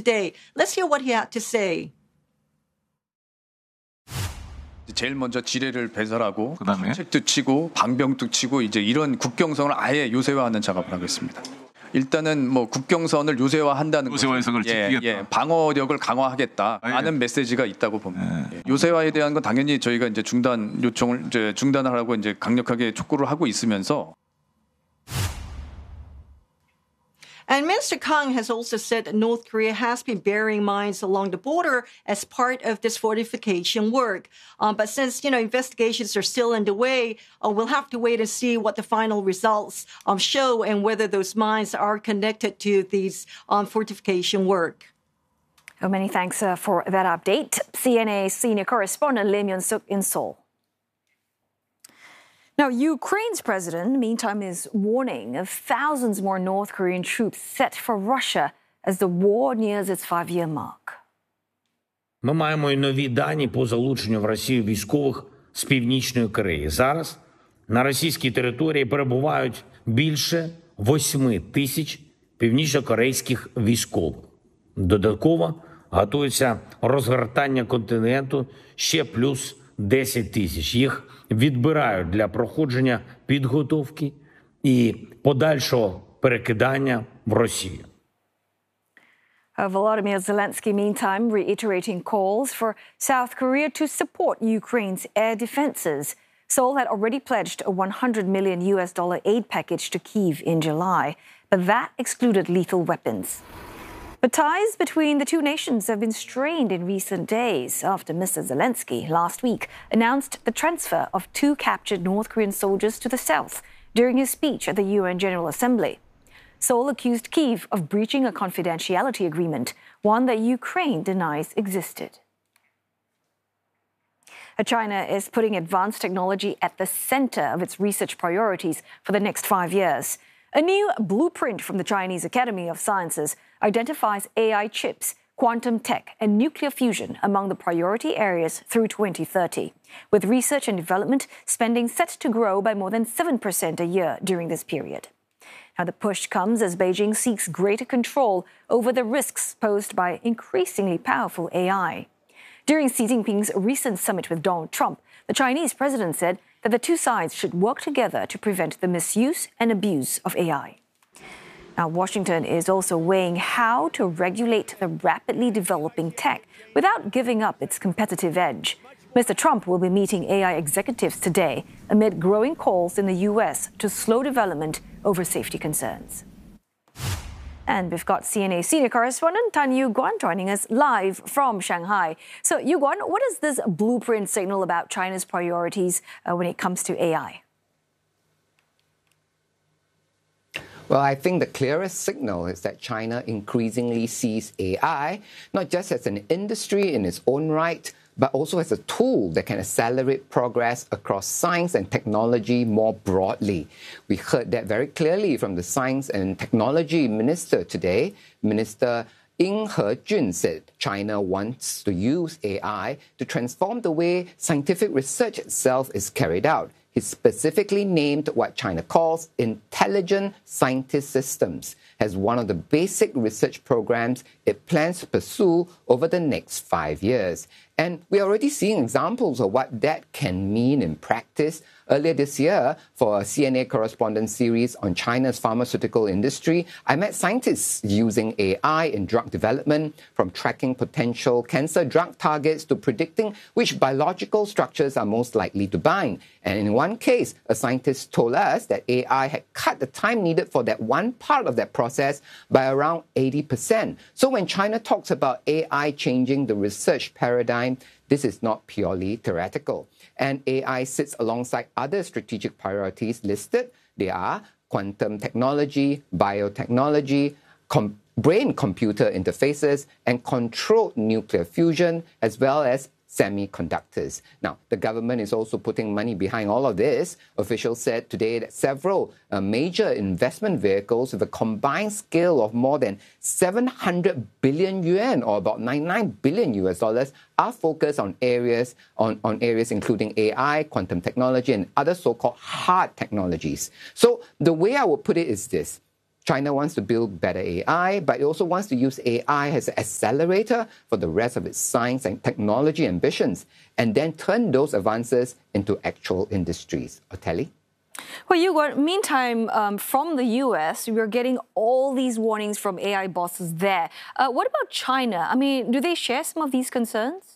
today. Let's hear what he had to say. 제일 먼저 지뢰를 배설하고 그다음에? 책도 치고 방병도 치고 이제 이런 국경선을 아예 요새화하는 작업을 하겠습니다. 일단은 뭐 국경선을 요새화한다는 요새화해서 그걸 지키겠다. 방어력을 강화하겠다라는 메시지가 있다고 봅니다. 요새화에 대한 건 당연히 저희가 이제 중단 요청을 이제 중단하라고 이제 강력하게 촉구를 하고 있으면서. And Minister Kang has also said that North Korea has been burying mines along the border as part of this fortification work. But since, investigations are still underway, we'll have to wait and see what the final results show and whether those mines are connected to these fortification work. Oh, many thanks for that update. CNA senior correspondent Lim Yun-suk in Seoul. Now, Ukraine's president, meantime, is warning of thousands more North Korean troops set for Russia as the war nears its 5-year mark. Ми маємо і нові дані по залученню в Росію військових з Північної Кореї. Зараз на російській території перебувають більше 8 тисяч північнокорейських військових. Додатково готується розгортання контингенту ще плюс 10 тисяч. Їх відбирають для проходження підготовки і подальшого перекидання в Росію. Volodymyr Zelensky, meantime, reiterating calls for South Korea to support Ukraine's air defenses. Seoul had already pledged a $100 million aid package to Kyiv in July, but that excluded lethal weapons. But ties between the two nations have been strained in recent days after Mr. Zelensky last week announced the transfer of 2 captured North Korean soldiers to the south during his speech at the UN General Assembly. Seoul accused Kyiv of breaching a confidentiality agreement, one that Ukraine denies existed. China is putting advanced technology at the center of its research priorities for the next 5 years. A new blueprint from the Chinese Academy of Sciences identifies AI chips, quantum tech, and nuclear fusion among the priority areas through 2030, with research and development spending set to grow by more than 7% a year during this period. Now, the push comes as Beijing seeks greater control over the risks posed by increasingly powerful AI. During Xi Jinping's recent summit with Donald Trump, the Chinese president said that the two sides should work together to prevent the misuse and abuse of AI. Now, Washington is also weighing how to regulate the rapidly developing tech without giving up its competitive edge. Mr. Trump will be meeting AI executives today amid growing calls in the U.S. to slow development over safety concerns. And we've got CNA senior correspondent Tan Yu-Guan joining us live from Shanghai. So, Yu-Guan, what does this blueprint signal about China's priorities when it comes to AI? Well, I think the clearest signal is that China increasingly sees AI not just as an industry in its own right, but also as a tool that can accelerate progress across science and technology more broadly. We heard that very clearly from the Science and Technology Minister today. Minister Ying He-jun said China wants to use AI to transform the way scientific research itself is carried out. He specifically named what China calls intelligent scientist systems as one of the basic research programs it plans to pursue over the next 5 years. And we're already seeing examples of what that can mean in practice. Earlier this year, for a CNA correspondence series on China's pharmaceutical industry, I met scientists using AI in drug development, from tracking potential cancer drug targets to predicting which biological structures are most likely to bind. And in one case, a scientist told us that AI had cut the time needed for that one part of that process by around 80%. So when China talks about AI changing the research paradigm, this is not purely theoretical. And AI sits alongside other strategic priorities listed. They are quantum technology, biotechnology, brain-computer interfaces, and controlled nuclear fusion, as well as semiconductors. Now, the government is also putting money behind all of this. Officials said today that several major investment vehicles with a combined scale of more than 700 billion yuan, or about $99 billion, are focused on areas including AI, quantum technology, and other so-called hard technologies. So the way I would put it is this. China wants to build better AI, but it also wants to use AI as an accelerator for the rest of its science and technology ambitions, and then turn those advances into actual industries. Otelli? Well, Yuguan, meantime, from the US, we're getting all these warnings from AI bosses there. What about China? I mean, do they share some of these concerns?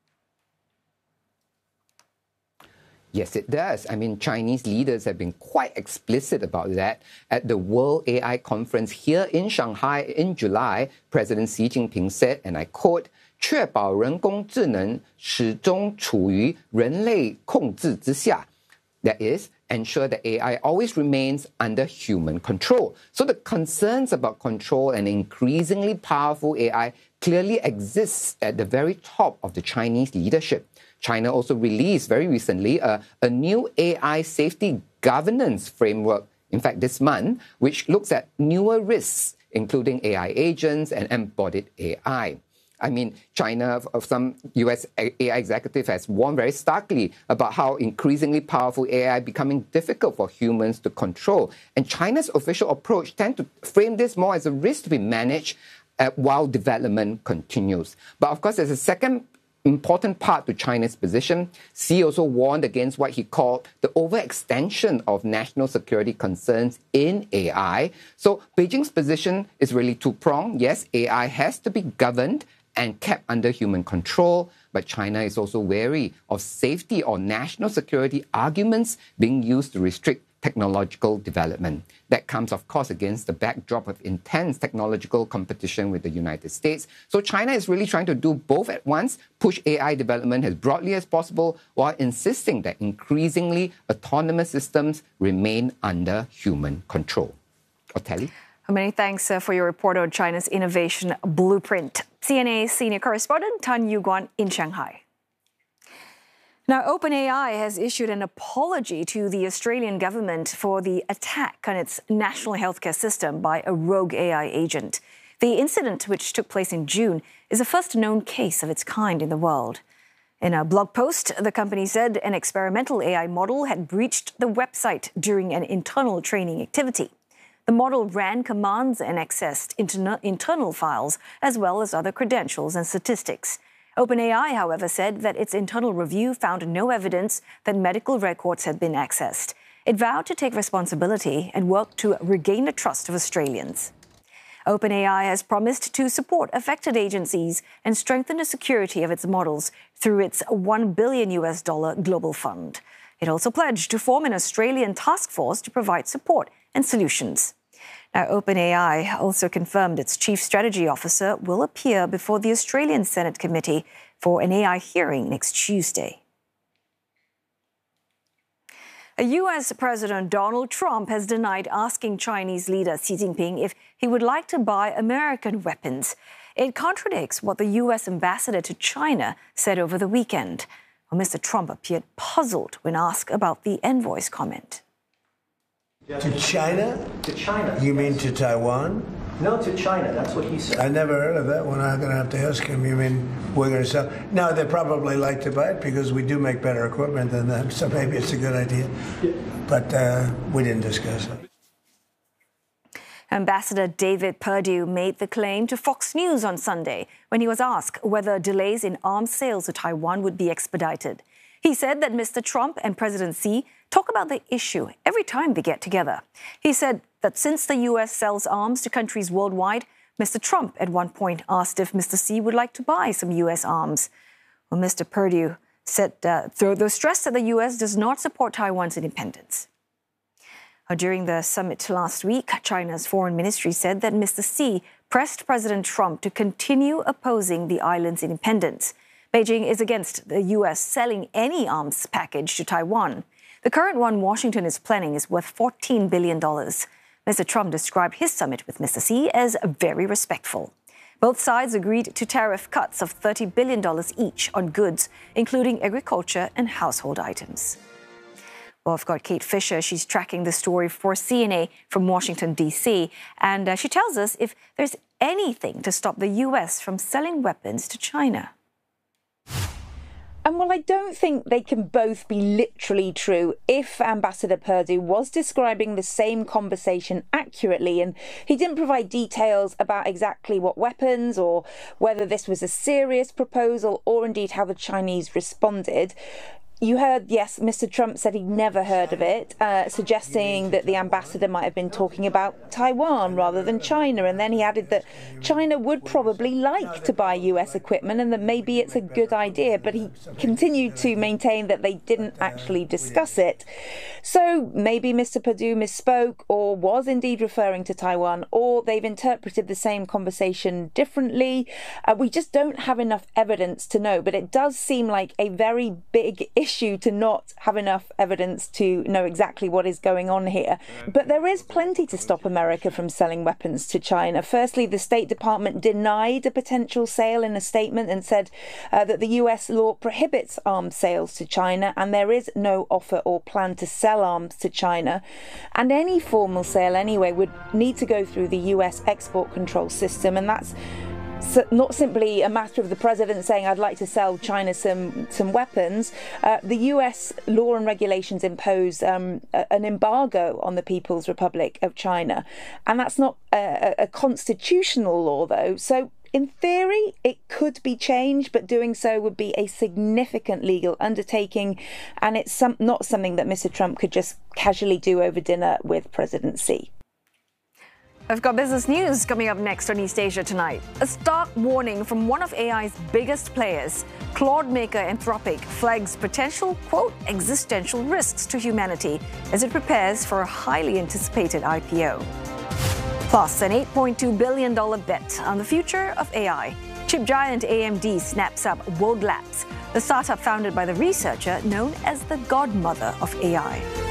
Yes, it does. I mean, Chinese leaders have been quite explicit about that. At the World AI Conference here in Shanghai in July, President Xi Jinping said, and I quote, 确保人工智能始终处于人类控制之下. That is, ensure that AI always remains under human control. So the concerns about control and increasingly powerful AI clearly exists at the very top of the Chinese leadership. China also released very recently a new AI safety governance framework, in fact, this month, which looks at newer risks, including AI agents and embodied AI. I mean, China, some US AI executive has warned very starkly about how increasingly powerful AI becoming difficult for humans to control. And China's official approach tends to frame this more as a risk to be managed while development continues. But of course, there's a second important part to China's position. Xi also warned against what he called the overextension of national security concerns in AI. So Beijing's position is really two-pronged. Yes, AI has to be governed and kept under human control, but China is also wary of safety or national security arguments being used to restrict technological development. That comes, of course, against the backdrop of intense technological competition with the United States. So China is really trying to do both at once, push AI development as broadly as possible, while insisting that increasingly autonomous systems remain under human control. Otelli? Many thanks for your report on China's innovation blueprint. CNA senior correspondent Tan Yuguan in Shanghai. Now, OpenAI has issued an apology to the Australian government for the attack on its national healthcare system by a rogue AI agent. The incident, which took place in June, is the first known case of its kind in the world. In a blog post, the company said an experimental AI model had breached the website during an internal training activity. The model ran commands and accessed internal files, as well as other credentials and statistics. OpenAI, however, said that its internal review found no evidence that medical records had been accessed. It vowed to take responsibility and work to regain the trust of Australians. OpenAI has promised to support affected agencies and strengthen the security of its models through its $1 billion global fund. It also pledged to form an Australian task force to provide support and solutions. Now, OpenAI also confirmed its chief strategy officer will appear before the Australian Senate Committee for an AI hearing next Tuesday. US President Donald Trump has denied asking Chinese leader Xi Jinping if he would like to buy American weapons. It contradicts what the US ambassador to China said over the weekend. Well, Mr. Trump appeared puzzled when asked about the envoy's comment. To China? To China. You mean to Taiwan? No, to China. That's what he said. I never heard of that one. I'm going to have to ask him. You mean we're going to sell? No, they probably like to buy it because we do make better equipment than them. So maybe it's a good idea. Yeah. But we didn't discuss it. Ambassador David Perdue made the claim to Fox News on Sunday when he was asked whether delays in arms sales to Taiwan would be expedited. He said that Mr. Trump and President Xi talk about the issue every time they get together. He said that since the U.S. sells arms to countries worldwide, Mr. Trump at one point asked if Mr. Xi would like to buy some U.S. arms. Well, Mr. Perdue said, though stressed that the U.S. does not support Taiwan's independence. During the summit last week, China's foreign ministry said that Mr. Xi pressed President Trump to continue opposing the island's independence. Beijing is against the U.S. selling any arms package to Taiwan. The current one Washington is planning is worth $14 billion. Mr. Trump described his summit with Mr. Xi as very respectful. Both sides agreed to tariff cuts of $30 billion each on goods, including agriculture and household items. Well, I've got Kate Fisher. She's tracking the story for CNA from Washington, D.C., and she tells us if there's anything to stop the U.S. from selling weapons to China. And while I don't think they can both be literally true, if Ambassador Perdue was describing the same conversation accurately, and he didn't provide details about exactly what weapons or whether this was a serious proposal or indeed how the Chinese responded. You heard, yes, Mr. Trump said he'd never heard of it, suggesting that the ambassador might have been talking about Taiwan rather than China. And then he added that China would probably like to buy US equipment and that maybe it's a good idea. But he continued to maintain that they didn't actually discuss it. So maybe Mr. Perdue misspoke or was indeed referring to Taiwan, or they've interpreted the same conversation differently. We just don't have enough evidence to know. But it does seem like a very big issue to not have enough evidence to know exactly what is going on here. But there is plenty to stop America from selling weapons to China. Firstly, the State Department denied a potential sale in a statement and said that the US law prohibits arms sales to China and there is no offer or plan to sell arms to China. And any formal sale anyway would need to go through the US export control system, and that's not simply a matter of the president saying, I'd like to sell China some weapons. The US law and regulations impose an embargo on the People's Republic of China. And that's not a constitutional law, though. So in theory, it could be changed, but doing so would be a significant legal undertaking. And it's not something that Mr. Trump could just casually do over dinner with President Xi. I've got business news coming up next on East Asia Tonight. A stark warning from one of AI's biggest players. Claude maker Anthropic flags potential, quote, existential risks to humanity as it prepares for a highly anticipated IPO. Plus, an $8.2 billion bet on the future of AI. Chip giant AMD snaps up World Labs, the startup founded by the researcher known as the godmother of AI.